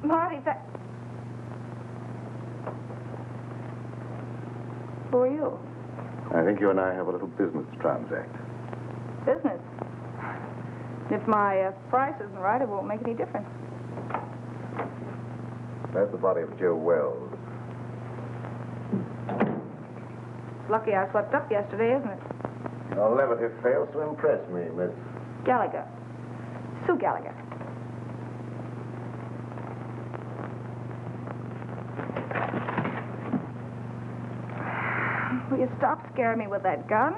Marty, Who are you? I think you and I have a little business to transact. Business? If my price isn't right, it won't make any difference. That's the body of Joe Wells. Lucky I slept up yesterday, isn't it? Your levity fails to impress me, Miss... Gallagher. Sue Gallagher. Will you stop scaring me with that gun?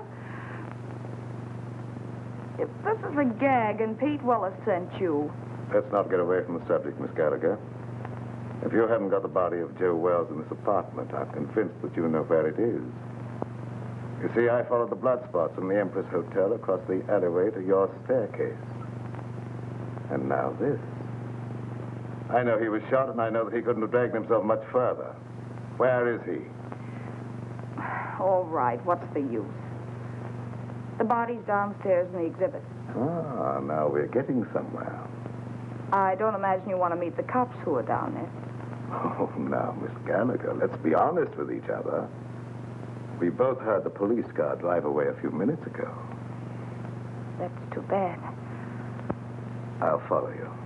If this is a gag and Pete Willis sent you... Let's not get away from the subject, Miss Gallagher. If you haven't got the body of Joe Wells in this apartment, I'm convinced that you know where it is. You see, I followed the blood spots from the Empress Hotel across the alleyway to your staircase. And now this. I know he was shot, and I know that he couldn't have dragged himself much further. Where is he? All right, what's the use? The body's downstairs in the exhibit. Ah, now we're getting somewhere. I don't imagine you want to meet the cops who are down there. Oh, now, Miss Gallagher, let's be honest with each other. We both heard the police car drive away a few minutes ago. That's too bad. I'll follow you.